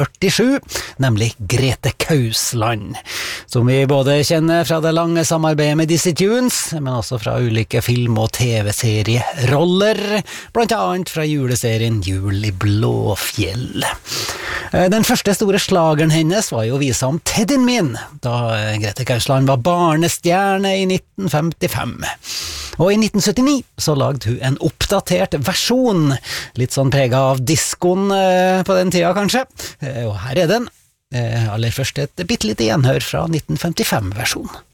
1947, nemlig Grete Kausland, som vi både kjenner fra det lange samarbeidet med Dizzie Tunes, men også fra ulike film- og TV-serieroller, blant annet fra juleserien Jul i Blåfjell. Den første store slageren hennes var jo visa om Teddyen min, da Grete Kausland var barnestjerne i 1955. Og i 1979 så lagde hun en oppdatert versjon, litt sånn preget av diskoen på den tida kanskje, og her er den, aller først et bittelite gjenhør fra 1955-versjonen.